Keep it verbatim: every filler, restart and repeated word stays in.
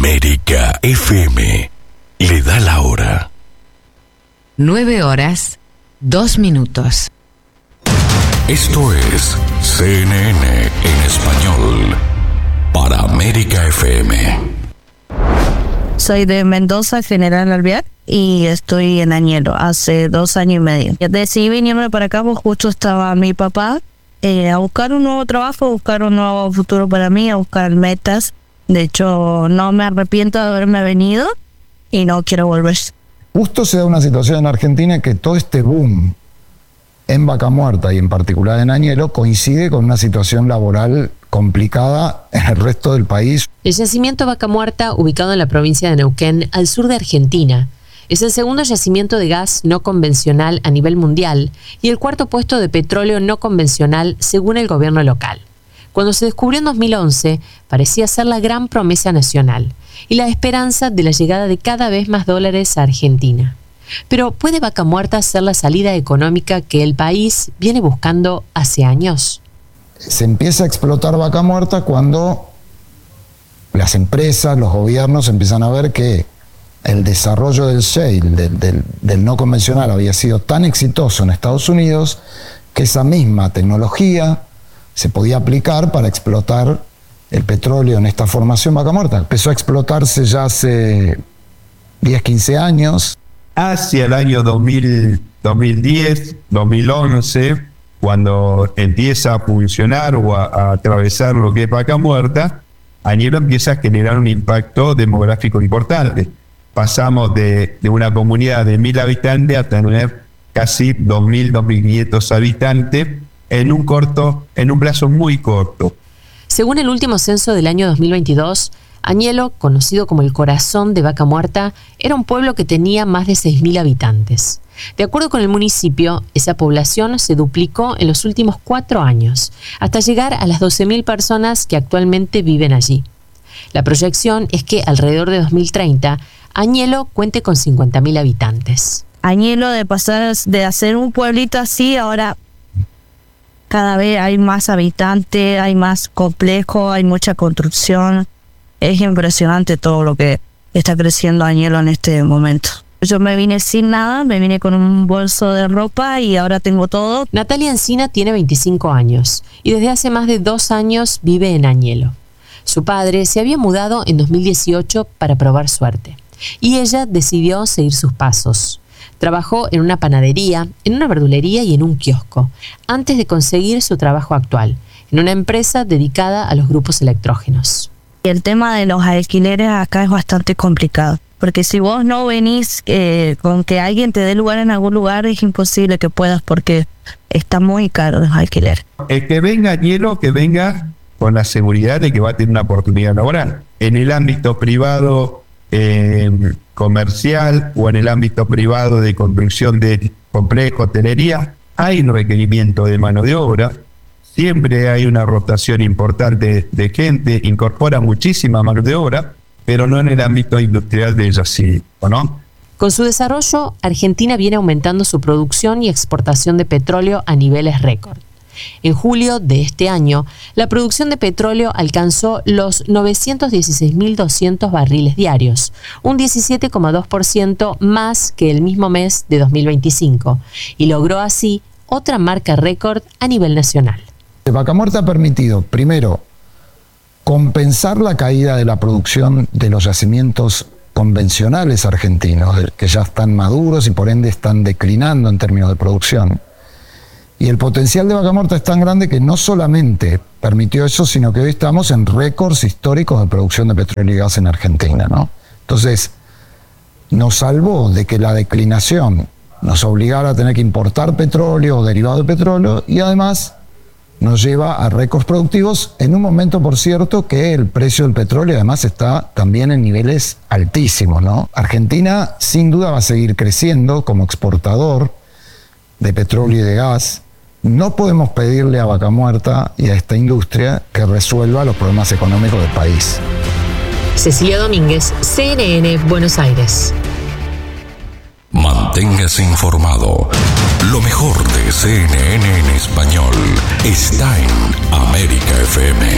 América F M le da la hora. Nueve horas, dos minutos. Esto es C N N en español para América F M. Soy de Mendoza, General Alvear, y estoy en Añelo hace dos años y medio. Decidí venirme para acá porque justo estaba mi papá eh, a buscar un nuevo trabajo, a buscar un nuevo futuro para mí, a buscar metas. De hecho, no me arrepiento de haberme venido y no quiero volver. Justo se da una situación en Argentina que todo este boom en Vaca Muerta y en particular en Añelo coincide con una situación laboral complicada en el resto del país. El yacimiento Vaca Muerta, ubicado en la provincia de Neuquén, al sur de Argentina, es el segundo yacimiento de gas no convencional a nivel mundial y el cuarto puesto de petróleo no convencional según el gobierno local. Cuando se descubrió en dos mil once, parecía ser la gran promesa nacional y la esperanza de la llegada de cada vez más dólares a Argentina. Pero ¿puede Vaca Muerta ser la salida económica que el país viene buscando hace años? Se empieza a explotar Vaca Muerta cuando las empresas, los gobiernos empiezan a ver que el desarrollo del shale, del, del, del no convencional, había sido tan exitoso en Estados Unidos que esa misma tecnología se podía aplicar para explotar el petróleo en esta formación Vaca Muerta. Empezó a explotarse ya hace diez, quince años. Hacia el año dos mil, dos mil diez, dos mil once, cuando empieza a funcionar o a, a atravesar lo que es Vaca Muerta, Añelo empieza a generar un impacto demográfico importante. Pasamos de, de una comunidad de mil habitantes a tener casi dos mil, dos mil quinientos habitantes en un corto, en un plazo muy corto. Según el último censo del año dos mil veintidós, Añelo, conocido como el corazón de Vaca Muerta, era un pueblo que tenía más de seis mil habitantes. De acuerdo con el municipio, esa población se duplicó en los últimos cuatro años, hasta llegar a las doce mil personas que actualmente viven allí. La proyección es que alrededor de dos mil treinta, Añelo cuente con cincuenta mil habitantes. Añelo, de pasar de hacer un pueblito así, ahora cada vez hay más habitantes, hay más complejo, hay mucha construcción. Es impresionante todo lo que está creciendo Añelo en este momento. Yo me vine sin nada, me vine con un bolso de ropa y ahora tengo todo. Natalia Encina tiene veinticinco años y desde hace más de dos años vive en Añelo. Su padre se había mudado en dos mil dieciocho para probar suerte y ella decidió seguir sus pasos. Trabajó en una panadería, en una verdulería y en un kiosco, antes de conseguir su trabajo actual, en una empresa dedicada a los grupos electrógenos. El tema de los alquileres acá es bastante complicado, porque si vos no venís eh, con que alguien te dé lugar en algún lugar, es imposible que puedas, porque está muy caro los alquileres. El que venga a Añelo, que venga con la seguridad de que va a tener una oportunidad laboral. En el ámbito privado eh, comercial o en el ámbito privado de construcción de complejos, hotelería, hay un requerimiento de mano de obra. Siempre hay una rotación importante de gente, incorpora muchísima mano de obra, pero no en el ámbito industrial de yacimiento, ¿no? Con su desarrollo, Argentina viene aumentando su producción y exportación de petróleo a niveles récord. En julio de este año, la producción de petróleo alcanzó los novecientos dieciséis mil doscientos barriles diarios, un diecisiete coma dos por ciento más que el mismo mes de dos mil veinticinco, y logró así otra marca récord a nivel nacional. Vaca Muerta ha permitido, primero, compensar la caída de la producción de los yacimientos convencionales argentinos, que ya están maduros y por ende están declinando en términos de producción. Y el potencial de Vaca Muerta es tan grande que no solamente permitió eso, sino que hoy estamos en récords históricos de producción de petróleo y gas en Argentina, ¿no? Entonces, nos salvó de que la declinación nos obligara a tener que importar petróleo o derivado de petróleo y además nos lleva a récords productivos en un momento, por cierto, que el precio del petróleo además está también en niveles altísimos, ¿no? Argentina sin duda va a seguir creciendo como exportador de petróleo y de gas. No podemos pedirle a Vaca Muerta y a esta industria que resuelva los problemas económicos del país. Cecilia Domínguez, C N N, Buenos Aires. Manténgase informado. Lo mejor de C N N en español está en América F M.